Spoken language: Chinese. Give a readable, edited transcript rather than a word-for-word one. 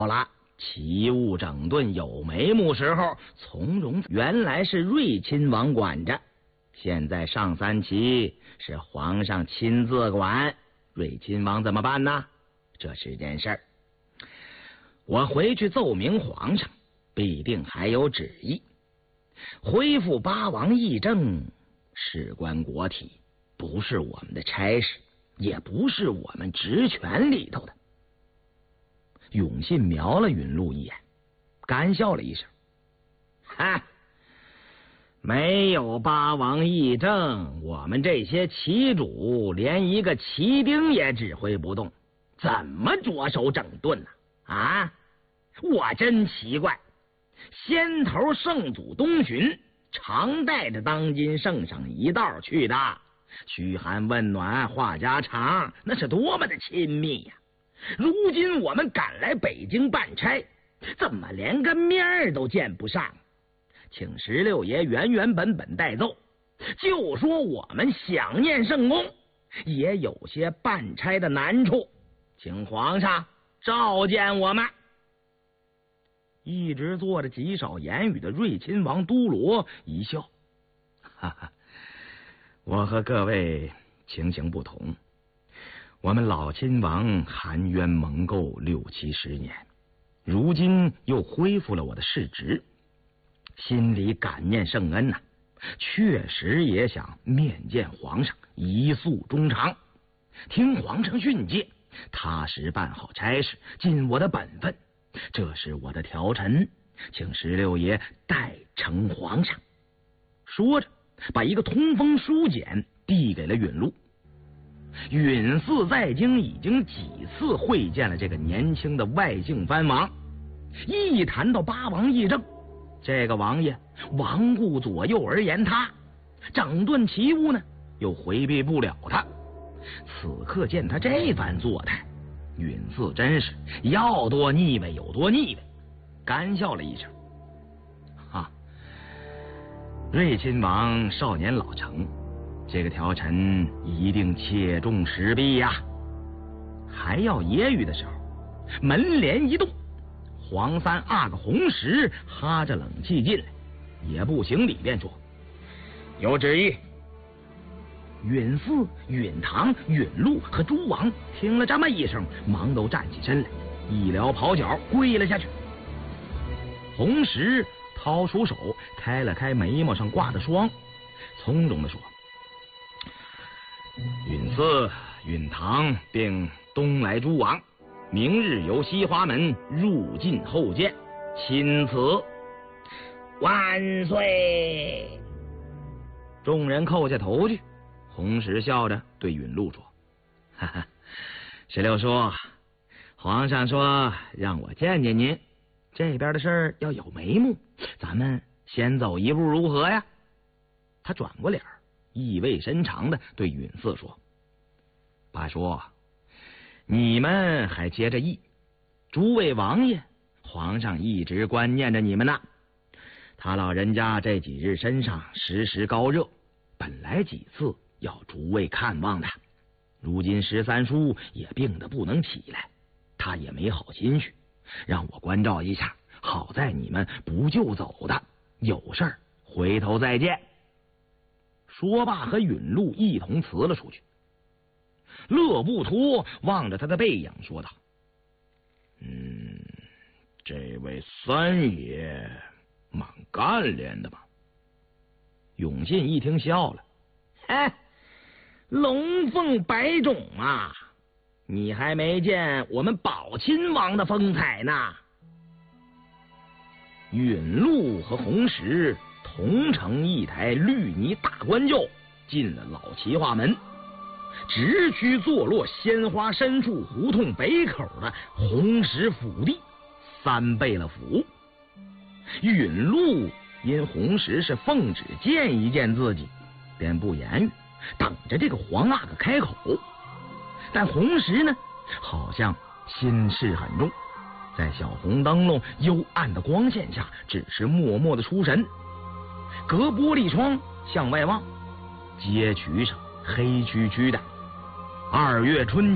好了，齐物整顿有眉目时候，从容原来是睿亲王管着，现在上三旗是皇上亲自管，睿亲王怎么办呢？这是件事儿，我回去奏明皇上，必定还有旨意。恢复八王议政，事关国体，不是我们的差事，也不是我们职权里头的。永信瞄了允禄一眼，干笑了一声：“哈，没有八王议政，我们这些旗主连一个旗丁也指挥不动，怎么着手整顿呢？啊，我真奇怪，先头圣祖东巡常带着当今圣上一道去的，嘘寒问暖话家常，那是多么的亲密呀！如今我们赶来北京办差，怎么连个面儿都见不上？请16爷原本带奏，就说我们想念圣公，也有些办差的难处，请皇上召见我们。”一直做着极少言语的睿亲王都罗一笑：“哈哈，我和各位情形不同。我们老亲王含冤蒙垢6、70年，如今又恢复了我的世职，心里感念圣恩呐，确实也想面见皇上，一诉衷肠，听皇上训诫，踏实办好差事，尽我的本分。这是我的条陈，请16爷代呈皇上。”说着，把一个通风书简递给了允禄。允嗣在京已经几次会见了这个年轻的外姓藩王，一谈到八王议政，这个王爷罔顾左右而言他，整顿旗务呢又回避不了他。此刻见他这番作态，允嗣真是要多腻歪有多腻歪，干笑了一声：“哈，睿亲王少年老成，这个条陈一定切中时弊呀！”还要揶揄的时候，门帘一动，黄三阿哥红石哈着冷气进来，也不行礼便说：“有旨意。”允嗣、允堂、允禄和诸王听了这么一声，忙都站起身来，一撩袍角跪了下去。红石掏出手开了开眉毛上挂的霜，从容地说：“允嗣、允堂并东来诸王，明日由西华门入境后见，钦此。”万岁！众人叩下头去。红石笑着对允禄说：“哈哈，16叔，皇上说让我见见您，这边的事儿要有眉目，咱们先走一步如何呀？”他转过脸，意味深长的对允嗣说：“爸说，你们还接着议，诸位王爷，皇上一直关念着你们呢。他老人家这几日身上时时高热，本来几次要诸位看望他，如今13叔也病得不能起来，他也没好心绪，让我关照一下。好在你们不就走的，有事儿回头再见。”说罢，和允禄一同辞了出去。乐不脱望着他的背影说道：“这位三爷蛮干练的吧？”永信一听笑了：“哎，龙凤百种啊，你还没见我们宝亲王的风采呢。”允禄和红石同乘一台绿泥大官轿进了老齐化门，直驱坐落鲜花深处胡同北口的红石府邸3倍了府。允禄因红石是奉旨见一见自己，便不言语，等着这个黄阿哥开口。但红石呢，好像心事很重，在小红灯笼幽暗的光线下，只是默默的出神。隔玻璃窗向外望，街渠上黑黢黢的。2月春